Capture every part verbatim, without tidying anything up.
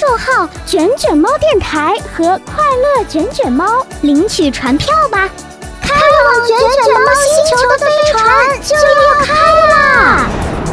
逗号卷卷猫电台和快乐卷卷猫领取传票吧！开往卷卷猫星球的飞船就要开啦！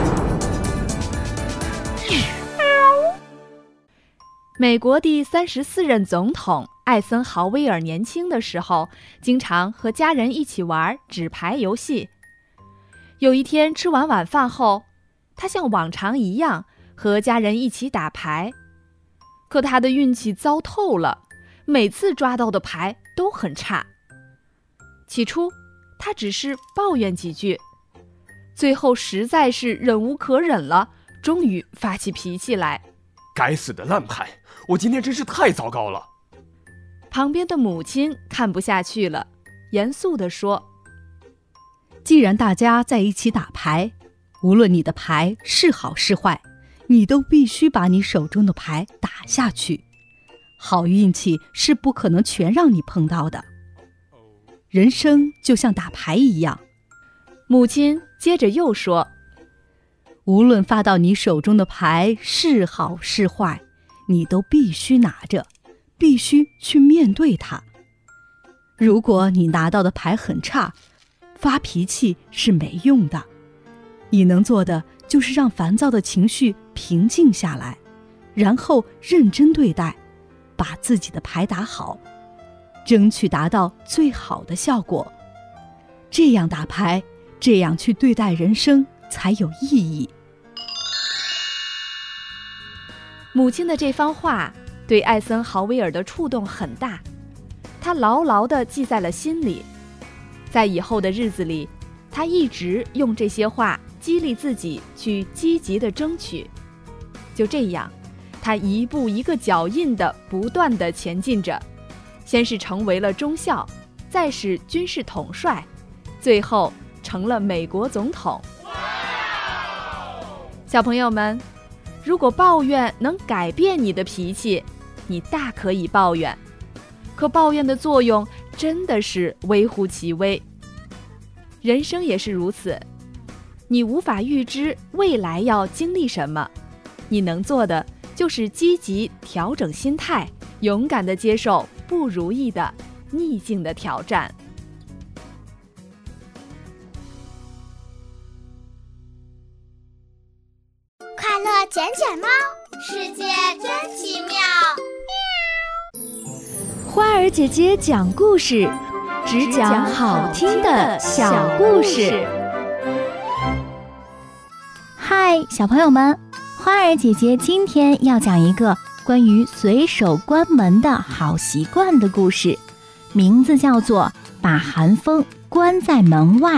美国第三十四任总统艾森豪威尔年轻的时候，经常和家人一起玩纸牌游戏。有一天吃完晚饭后，他像往常一样和家人一起打牌。可他的运气糟透了，每次抓到的牌都很差。起初，他只是抱怨几句，最后实在是忍无可忍了，终于发起脾气来。 该死的烂牌，我今天真是太糟糕了。 旁边的母亲看不下去了，严肃地说： 既然大家在一起打牌，无论你的牌是好是坏，你都必须把你手中的牌打下去。好运气是不可能全让你碰到的，人生就像打牌一样。 母亲接着又说： 无论发到你手中的牌是好是坏，你都必须拿着，必须去面对它。如果你拿到的牌很差，发脾气是没用的。你能做的就是让烦躁的情绪平静下来，然后认真对待，把自己的牌打好，争取达到最好的效果。这样打牌，这样去对待人生才有意义。 母亲的这番话对艾森豪威尔的触动很大，他牢牢地记在了心里。在以后的日子里，他一直用这些话激励自己去积极地争取。就这样，他一步一个脚印地不断地前进着，先是成为了中校，再是军事统帅，最后成了美国总统。小朋友们，如果抱怨能改变你的脾气，你大可以抱怨，可抱怨的作用真的是微乎其微。人生也是如此，你无法预知未来要经历什么，你能做的就是积极调整心态，勇敢地接受不如意的逆境的挑战。 快乐卷卷猫，世界真奇妙。 花儿姐姐讲故事，只讲好听的小故事。 嗨，小朋友们，花儿姐姐今天要讲一个关于随手关门的好习惯的故事，名字叫做把寒风关在门外。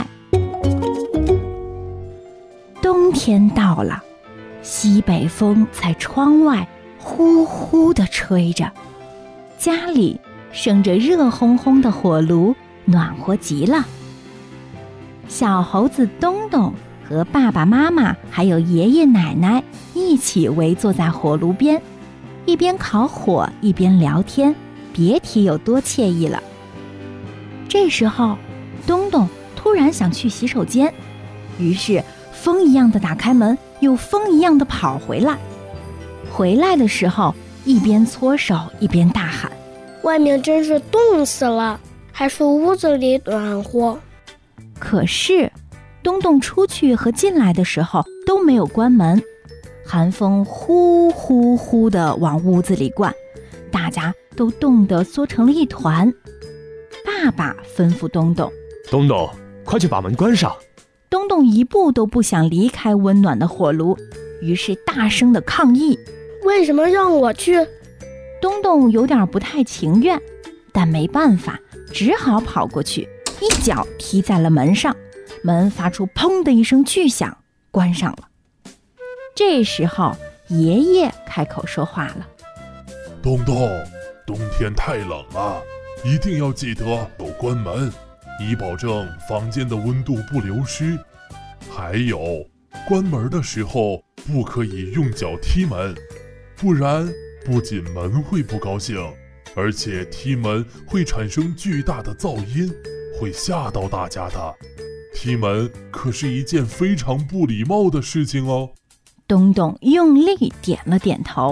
冬天到了，西北风在窗外呼呼地吹着，家里生着热烘烘的火炉，暖和极了。小猴子东东和爸爸妈妈还有爷爷奶奶一起围坐在火炉边，一边烤火一边聊天，别提有多惬意了。这时候，东东突然想去洗手间，于是风一样的打开门，又风一样的跑回来。回来的时候，一边搓手一边大喊： 外面真是冻死了，还是屋子里暖和。 可是东东出去和进来的时候都没有关门，寒风呼呼呼地往屋子里灌，大家都冻得缩成了一团。爸爸吩咐东东： 东东，快去把门关上。 东东一步都不想离开温暖的火炉，于是大声地抗议： 为什么让我去？ 东东有点不太情愿，但没办法，只好跑过去，一脚踢在了门上，门发出砰的一声巨响，关上了。这时候爷爷开口说话了： 东东，冬天太冷了，一定要记得有关门，以保证房间的温度不流失。还有，关门的时候不可以用脚踢门，不然不仅门会不高兴，而且踢门会产生巨大的噪音，会吓到大家的。踢门可是一件非常不礼貌的事情哦。 东东用力点了点头。